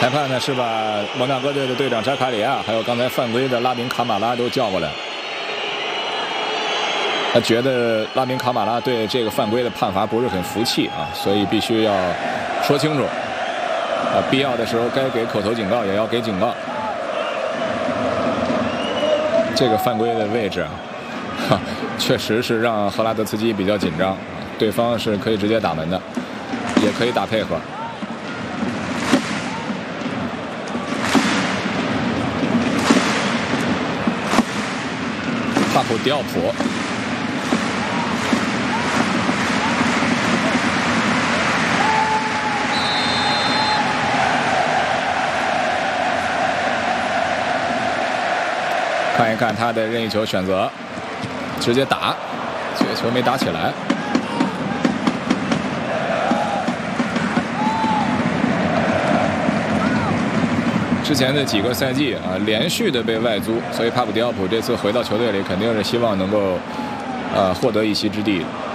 裁判呢是把摩纳哥队的队长扎卡里亚，还有刚才犯规的拉明卡马拉都叫过来。他觉得拉明卡马拉对这个犯规的判罚不是很服气啊，所以必须要说清楚。必要的时候该给口头警告也要给警告。这个犯规的位置，确实是让赫拉德茨基比较紧张。对方是可以直接打门的，也可以打配合。帕普迪奥普，看一看他的任意球选择，直接打，这个球没打起来。之前的几个赛季啊，连续的被外租，所以帕普迪奥普这次回到球队里，肯定是希望能够获得一席之地。